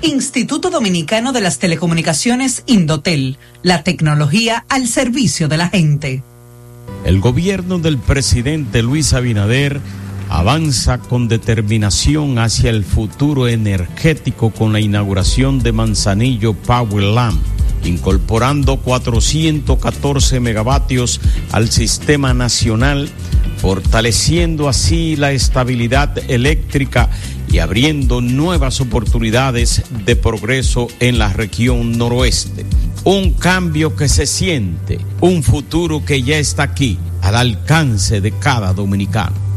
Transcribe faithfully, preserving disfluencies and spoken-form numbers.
Instituto Dominicano de las Telecomunicaciones Indotel, la tecnología al servicio de la gente. El gobierno del presidente Luis Abinader avanza con determinación hacia el futuro energético con la inauguración de Manzanillo Power Lamp, incorporando cuatrocientos catorce megavatios al sistema nacional, fortaleciendo así la estabilidad eléctrica y abriendo nuevas oportunidades de progreso en la región noroeste. Un cambio que se siente, un futuro que ya está aquí, al alcance de cada dominicano.